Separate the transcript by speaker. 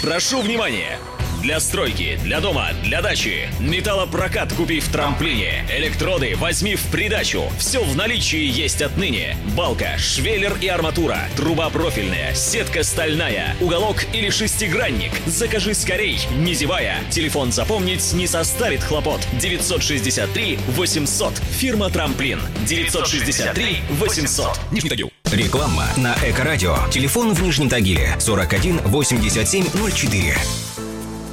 Speaker 1: Прошу внимания! Для стройки, для дома, для дачи. Металлопрокат купи в трамплине. Электроды возьми в придачу. Все в наличии есть отныне. Балка, швеллер и арматура. Труба профильная, сетка стальная. Уголок или шестигранник. Закажи скорей, не зевая. Телефон запомнить не составит хлопот. 963 800. Фирма Трамплин. 963 800. Нижний Тагил.
Speaker 2: Реклама на Эко-радио. Телефон в Нижнем Тагиле 41 87 04.